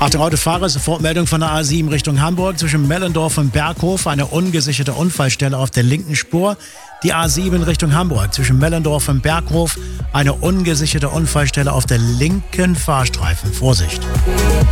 Achtung, Autofahrer, Sofortmeldung von der A7 Richtung Hamburg zwischen Mellendorf und Berghof. Eine ungesicherte Unfallstelle auf der linken Spur. Die A7 Richtung Hamburg zwischen Mellendorf und Berghof. Eine ungesicherte Unfallstelle auf der linken Fahrstreifen. Vorsicht!